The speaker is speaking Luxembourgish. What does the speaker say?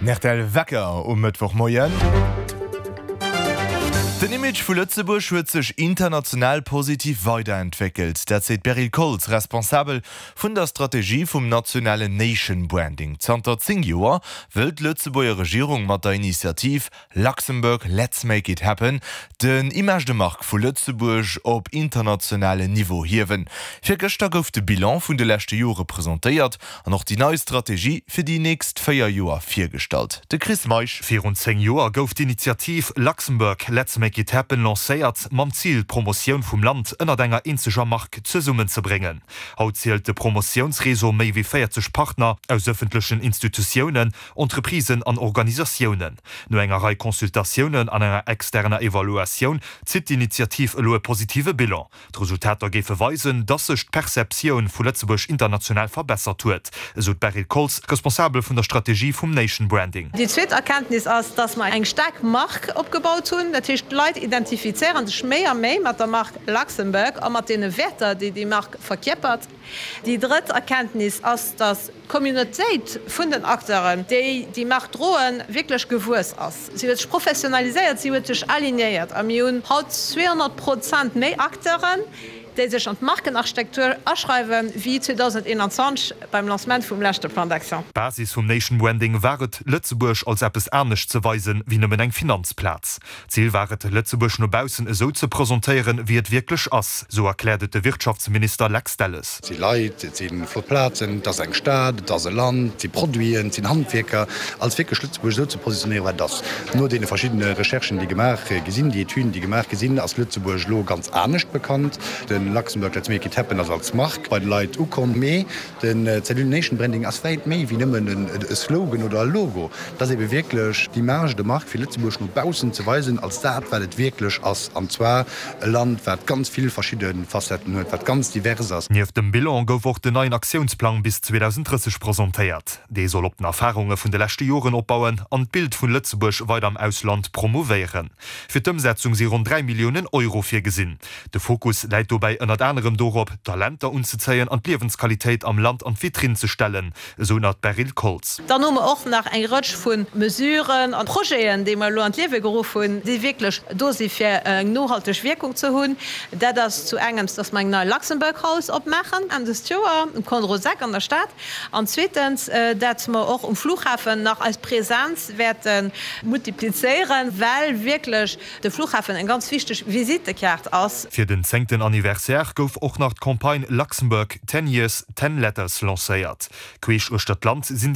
Nachtel Wecker Mittwoch morgen. Den Image vu Lützeburg huet sech international positiv weiterentwickelt. Dat seet Beryl Coles, responsabel vun der Strategie vum nationale Nation Branding. Zanter 10 Joer wëlt Lützeburger Regierung mat der Initiativ Luxemburg Let's Make It Happen den Image de Mark vu Lützeburg op internationale Niveau hiwen. Fir Gëster gouf de Bilan vun de lächte Jore präsentéiert an noch die neue Strategie fir die nächst 4 Joer firstalt. De Chris Meich. 14 Joer gouf die Initiativ Luxemburg Let's Make It Happen lancéiert mam Ziel Promotion vum Land ënner denger inzeger Mark zu Summen zu bringen. Haut zielt de Promotionsreso méi wie 40 Partner aus öffentlichen Institutionen, Entreprisen an Organisationen. No engerei Konsultationen an enger externer Evaluation zit die Initiativ e loe positive Bilan. D' Resultater gefe weisen, dat sech d'Perzeption vu Lützeburg international verbessert huet. So Beryl Coles, responsabel vun der Strategie vum Nation Branding. Die zweite Erkenntnis ist, dass man eng stark Mark opgebaut hun, natürlich Leute identifizieren méi mat der Mark Luxemburg a mat de Wetter, die Mark verkeppert. Die dritte Erkenntnis ist, dass Communityit vun den Akteuren, die Mark drohen wirklich gewus ass. Sie wird professionalisiert, sie wird aligniert. Am Jun haut 200% méi Akteuren, die sich an Markenarchitektur erschreiben wie 2021 beim Lancement vom letzten Plan d'Action. Basis vom Nation Branding waret Lützeburg als etwas ernst zu weisen wie nommen eng Finanzplatz. Ziel waret Lützeburg no Bausen so zu präsentieren, wie es wirklich ass, so erklärte der Wirtschaftsminister Lex Dallas. Sie Leute, sie Flotplatzen, das ein Staat, das ein Land, sie produzieren, sie Handwerker, als wirklich Lützeburg so zu positionieren, weil das nur den verschiedenen Recherchen, die gemacht gesehen, die Etüden, die gemacht gesehen, als Lützeburg lo ganz ernst bekannt. Den Luxemburg Let's Make It Happen als Mark bei Leiit kom méi den Nation Branding as weit méi wie nimmen den Slogan oder ein Logo. Das ebe wirklich die Marge de Mark fir Lützeburg no Bausen zu weisen als dat weilt wirklich ass anzwa Land wat ganz viel verschiedenen Facetten huet, wat ganz divers ass. Nieef dem Bilan gouf den neuen Aktionsplan bis 2030 präsentiert. Dee soll op den Erfahrungen vun de lechte Joren opbauen an d Bild vun Lützeburg weiter am Ausland promoveieren. Fir d'Umsetzung sie rund 3 Millionen Euro fir gesinn. De Fokus leit dabei ënner anderem dorop Talenter unzuzeien an Lebensqualität am Land an Vitrin zu stellen, so hat Beryl Coles. Dann haben wir auch nach ein Rutsch von Mesuren und Projekten, die wir an Leben gerufen, die wirklich dosi für nachhaltige Wirkung zu haben. Das zu engem, dass man ein Luxemburg-Haus abmachen, an das Jahr, im Konrosack an der Stadt. Und zweitens, dass wir auch im Flughafen noch als Präsenz werden multiplizieren, weil wirklich der Flughafen ein ganz wichtig Visitekarte ist. Für den 10. Anniversaire gouf och nach d' Kampagne Luxemburg 10 Years 10 Letters lancéiert. Queech Stadt Land sind